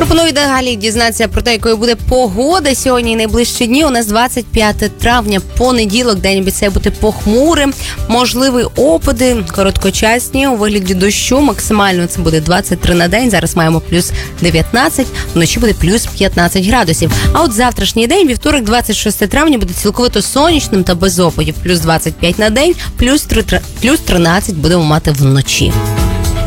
Пропоную далі дізнатися про те, якою буде погода сьогодні і найближчі дні. У нас 25 травня, понеділок, день обіцяє бути похмурим. Можливі опади, короткочасні, у вигляді дощу. Максимально це буде 23 на день. Зараз маємо плюс 19, вночі буде плюс 15 градусів. А от завтрашній день, вівторок, 26 травня, буде цілковито сонячним та без опадів. Плюс 25 на день, плюс 13 будемо мати вночі.